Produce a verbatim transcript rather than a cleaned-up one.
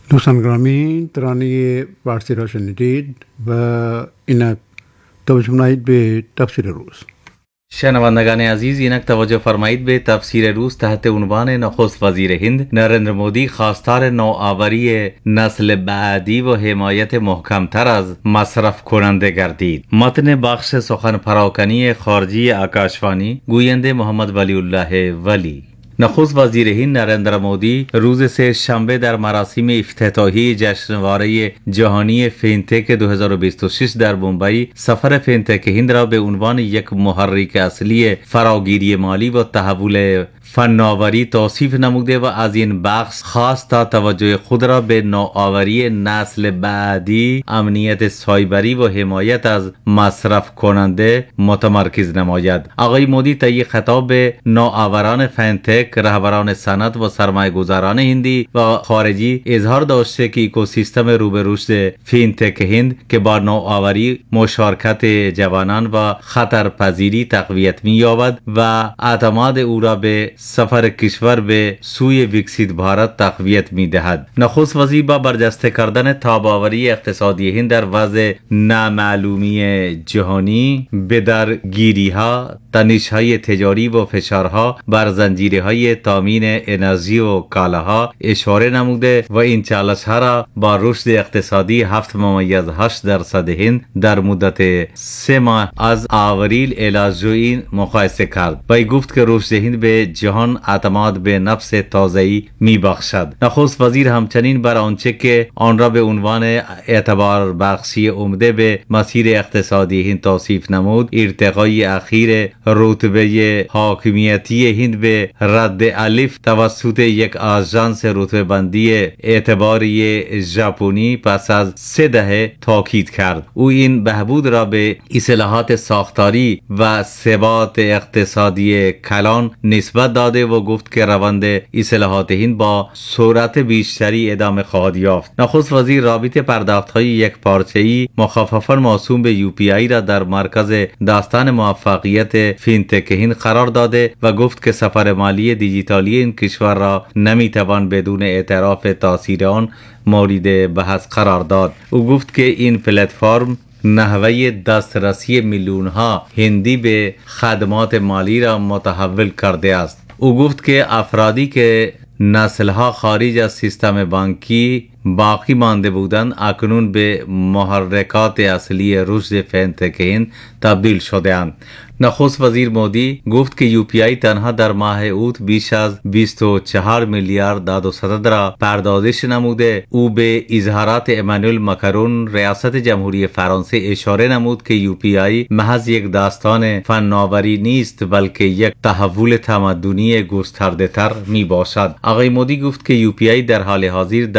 دوستان گرامی، ترانه فارسی را شنیدید و اینک توجه نمایید به تفسیر روز. شنوندگان عزیز، اینک توجه فرمایید به تفسیر روز تحت عنوان نخست وزیر هند نریندر مودی خواستار نوآوری نسل بعدی و حمایت محکمتر از مصرف کننده گردید. متن بخش سخن پراکنی خارجی آکاشوانی، گوینده محمد ولی الله ولی. نخست وزیر هند نریندر مودی روز سه شنبه در مراسم افتتاحی جشنواره جهانی فینتک دو هزار و بیست و شش در بمبئی سفر فینتک هند را به عنوان یک محرک اصلی فراگیری مالی و تحول فناوری توصیف نموده و از این بخش خاص تا توجه خود را به نوآوری نسل بعدی، امنیت سایبری و حمایت از مصرف کننده متمرکز نماید. آقای مودی طی خطاب به نوآوران فینتک، رهبران صنعت و سرمایه‌گذاران هندی و خارجی اظهار داشته که اکوسیستم رو به رشد فینتک هند که با نوآوری، مشارکت جوانان و خطرپذیری تقویت می‌یابد و اعتماد او را به سفر کشور به سوی ویکسیت بھارت تقویت می‌دهد. نخست وزیر با برجسته کردن تاب‌آوری اقتصادی هند در وضع نامعلومی جهانی، به درگیری‌ها، تنش‌های تجاری و فشارها بر زنجیرهای تامین انرژی و کالاها اشاره نموده و این چالش‌ها را با رشد اقتصادی هفت ممیز هشت درصد هند در مدت سه ماه از آوریل الی ژوئن مقایسه کرد. وی گفت که رشد هند به جهان اعتماد به نفس تازه‌ای می‌بخشد. نخست وزیر همچنین بر آنچه که آن را به عنوان اعتبار بخشی عمده به مسیر اقتصادی هند توصیف نمود، ارتقای اخیر رتبه حاکمیتی هند به رد الف توسط یک آژانس رتبه بندی اعتباری ژاپنی پس از سه دهه تاکید کرد. او این بهبود را به اصلاحات ساختاری و ثبات اقتصادی کلان نسبت داده و گفت که روند اصلاحات هند با سرعت بیشتری ادامه خواهد یافت. نخست وزیر رابطه پرداخت‌های یک پارچه‌ای مخففاً موسوم به یو پی آی را در مرکز داستان موفقیت فینتک هند قرار داده و گفت که سفر مالی دیجیتالی این کشور را نمیتوان بدون اعتراف تاثیر آن مورد بحث قرار داد. او گفت که این پلتفرم نحوه دسترسی میلیون ها هندی به خدمات مالی را متحول کرده است. او گفت که افرادی که نسلها خارج از سیستم بانکی باقی مانده بودند اکنون به محرکات اصلی رشد فینتک هند تبدیل شده اند. نخست وزیر مودی گفت که یو پی آی تنها در ماه اوت بیش از بیست و چهار میلیارد داد و ستد را پردازش نموده. او به اظهارات امانوئل ماکرون ریاست جمهوری فرانسه اشاره نمود که یو پی آی محض یک داستان فناوری نیست بلکه یک تحول تمدنی گسترده تر می باشد. آقای مودی گفت که یو پی آی در حال حاضر